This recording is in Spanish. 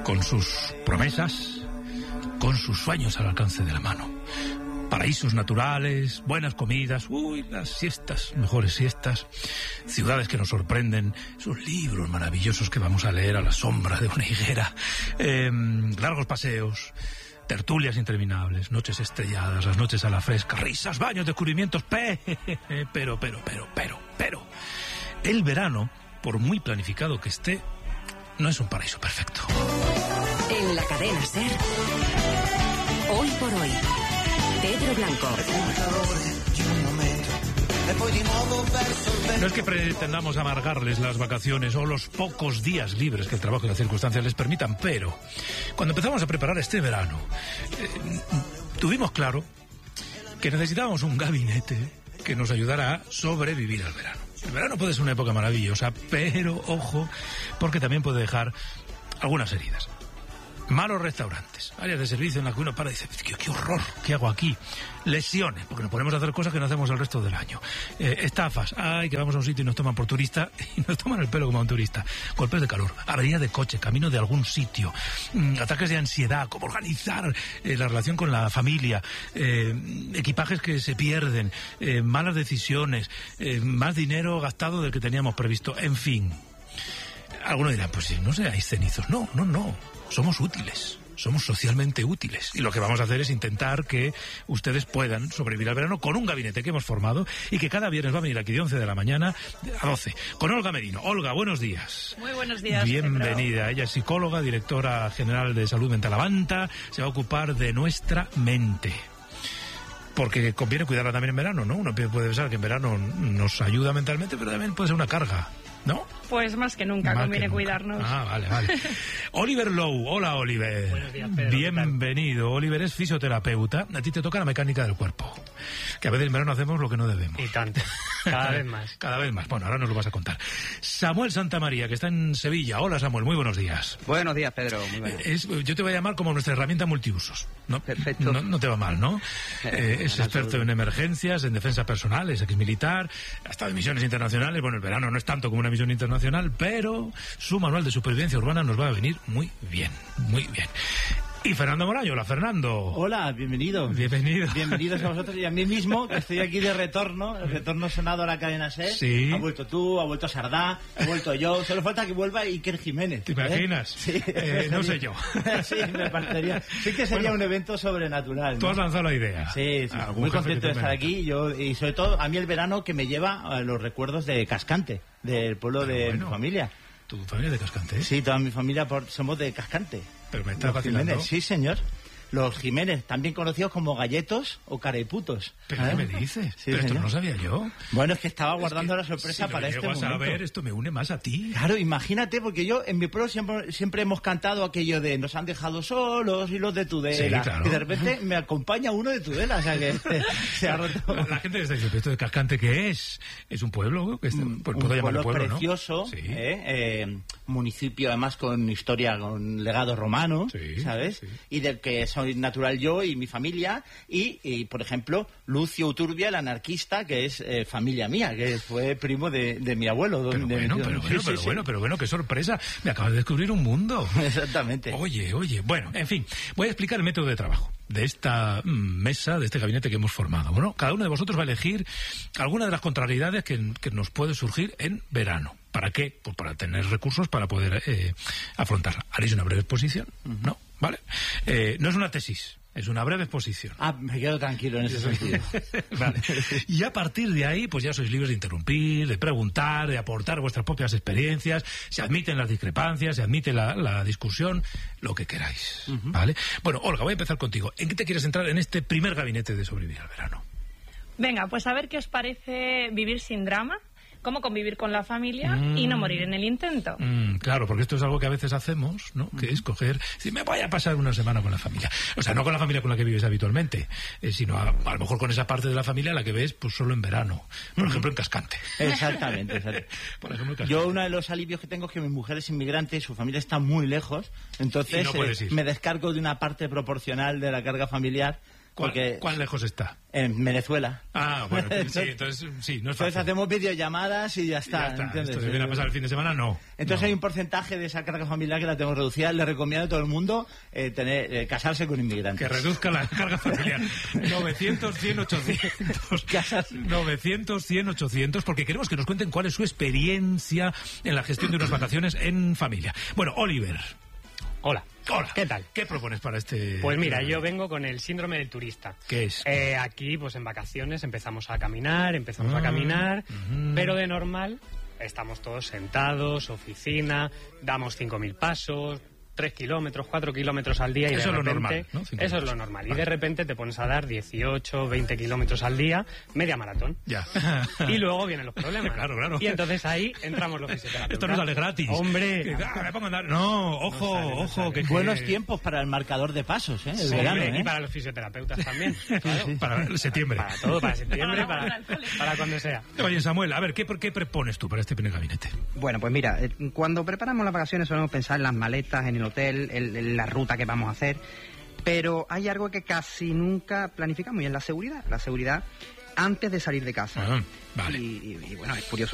con sus promesas, con sus sueños al alcance de la mano. Paraísos naturales, buenas comidas, las siestas, mejores siestas, ciudades que nos sorprenden, esos libros maravillosos que vamos a leer a la sombra de una higuera, largos paseos, tertulias interminables, noches estrelladas, las noches a la fresca, risas, baños, descubrimientos, pero, el verano, por muy planificado que esté, no es un paraíso perfecto. En la cadena SER, hoy por hoy, Pedro Blanco. No es que pretendamos amargarles las vacaciones o los pocos días libres que el trabajo y las circunstancias les permitan, pero cuando empezamos a preparar este verano, tuvimos claro que necesitábamos un gabinete que nos ayudara a sobrevivir al verano. El verano puede ser una época maravillosa, pero ojo, porque también puede dejar algunas heridas. Malos restaurantes, áreas de servicio en las que uno para y dice, qué horror, ¿qué hago aquí? Lesiones, porque nos ponemos a hacer cosas que no hacemos el resto del año. Estafas, que vamos a un sitio y nos toman por turista, y nos toman el pelo como a un turista. Golpes de calor, avería de coche, camino de algún sitio, ataques de ansiedad, cómo organizar la relación con la familia, equipajes que se pierden, malas decisiones, más dinero gastado del que teníamos previsto, en fin. Algunos dirán, pues si no seáis cenizos. No. Somos útiles, somos socialmente útiles. Y lo que vamos a hacer es intentar que ustedes puedan sobrevivir al verano con un gabinete que hemos formado y que cada viernes va a venir aquí de 11 de la mañana a 12, con Olga Merino. Olga, buenos días. Muy buenos días. Bienvenida. Pedro. Ella es psicóloga, directora general de Salud Mental Avanta, se va a ocupar de nuestra mente. Porque conviene cuidarla también en verano, ¿no? Uno puede pensar que en verano nos ayuda mentalmente, pero también puede ser una carga, ¿no? Pues más que nunca conviene cuidarnos. Vale. Oliver Lowe, hola Oliver. Buenos días, Pedro. Bienvenido. Oliver es fisioterapeuta. A ti te toca la mecánica del cuerpo. Que a veces en verano hacemos lo que no debemos. Y tanto. Cada vez más. Cada vez más. Bueno, ahora nos lo vas a contar. Samuel Santamaría, que está en Sevilla. Hola Samuel, muy buenos días. Buenos días, Pedro. Muy buenos. Yo te voy a llamar como nuestra herramienta multiusos, ¿no? Perfecto. No te va mal, ¿no? Es experto en emergencias, en defensa personal, es exmilitar, ha estado en misiones internacionales. Bueno, el verano no es tanto como una misión internacional, pero su manual de supervivencia urbana nos va a venir muy bien, muy bien. Y Fernando Moraño, hola Fernando. Hola, bienvenido. Bienvenidos a vosotros y a mí mismo, que estoy aquí de retorno, el retorno sonado a la cadena SER. Sí. Ha vuelto tú, ha vuelto Sardá, he vuelto yo, solo falta que vuelva Iker Jiménez. ¿Te imaginas? Sí. No sé yo. Sí, me parecería. Sí que sería un evento sobrenatural, ¿no? Tú has lanzado la idea. Sí, muy contento de estar aquí. Y sobre todo, a mí el verano que me lleva a los recuerdos de Cascante, del pueblo de mi familia. ¿Tu familia es de Cascante? Sí, toda mi familia somos de Cascante. Pero me estás vacilando. Sí, señor. Los Jiménez, también conocidos como galletos o careputos. ¿Pero qué me dices? Sí, pero esto señor. no lo sabía yo. Bueno, es que estaba guardando la sorpresa para este momento. A ver, esto me une más a ti. Claro, imagínate, porque yo en mi pueblo siempre hemos cantado aquello de nos han dejado solos y los de Tudela. Sí, claro. Y de repente me acompaña uno de Tudela, o sea que se ha roto. La gente está diciendo, ¿esto de Cascante qué es? ¿Es un pueblo? Pues puedo llamarlo pueblo, precioso, ¿no? Sí. Municipio además con historia, con legado romano, sí, ¿sabes? Sí. Y del que soy natural yo y mi familia, y por ejemplo, Lucio Uturbia, el anarquista, que es familia mía, que fue primo de mi abuelo. Pero bueno, qué sorpresa. Me acabas de descubrir un mundo. Exactamente. Oye. Bueno, en fin, voy a explicar el método de trabajo de esta mesa, de este gabinete que hemos formado. Bueno, cada uno de vosotros va a elegir alguna de las contrariedades que nos puede surgir en verano. ¿Para qué? Pues para tener recursos para poder afrontarla. Haréis una breve exposición, ¿no? ¿Vale? No es una tesis. Es una breve exposición. Me quedo tranquilo en ese sentido. Vale. Y a partir de ahí, pues ya sois libres de interrumpir, de preguntar, de aportar vuestras propias experiencias. Se admiten las discrepancias, se admite la discusión, lo que queráis. ¿Vale? Bueno, Olga, voy a empezar contigo. ¿En qué te quieres entrar en este primer gabinete de sobrevivir al verano? Venga, pues a ver qué os parece vivir sin drama. Cómo convivir con la familia y no morir en el intento. Claro, porque esto es algo que a veces hacemos, ¿no? Que es coger, decir, me voy a pasar una semana con la familia. O sea, no con la familia con la que vives habitualmente, sino a lo mejor con esa parte de la familia a la que ves pues solo en verano. Por ejemplo, en Cascante. Exactamente. Por ejemplo, en Cascante. Yo uno de los alivios que tengo es que mi mujer es inmigrante y su familia está muy lejos. Entonces no puedes ir. me descargo de una parte proporcional de la carga familiar ¿Cuán lejos está? En Venezuela. Ah, bueno, sí, entonces no es fácil. Entonces hacemos videollamadas y ya está. Entonces, ¿viene a pasar el fin de semana? No. Entonces hay un porcentaje de esa carga familiar que la tengo reducida. Le recomiendo a todo el mundo casarse con inmigrantes. Que reduzca la carga familiar. 900, 100, 800. 900, 100, 800, porque queremos que nos cuenten cuál es su experiencia en la gestión de unas vacaciones en familia. Bueno, Oliver. Hola. ¿Qué tal? ¿Qué propones para este...? Pues mira, yo vengo con el síndrome del turista. ¿Qué es? Aquí, pues en vacaciones empezamos a caminar, pero de normal estamos todos sentados, oficina, damos 5.000 pasos, 3 kilómetros, 4 kilómetros al día y eso de repente... es lo normal, ¿no? Eso es lo normal. Vale. Y de repente te pones a dar 18, 20 kilómetros al día, media maratón. Ya. Y luego vienen los problemas. Claro. Y entonces ahí entramos los fisioterapeutas. Esto no sale gratis. ¡Hombre! Me pongo a andar. No, ojo. Que buenos tiempos para el marcador de pasos, el sí, verano, y para los fisioterapeutas también. Claro. Sí. Para septiembre. Para todo, para septiembre, para cuando sea. Oye, Samuel, a ver, ¿qué propones tú para este primer gabinete? Bueno, pues mira, cuando preparamos las vacaciones solemos pensar en las maletas, en el hotel, en la ruta que vamos a hacer, pero hay algo que casi nunca planificamos y es la seguridad antes de salir de casa. Vale. Y bueno, es curioso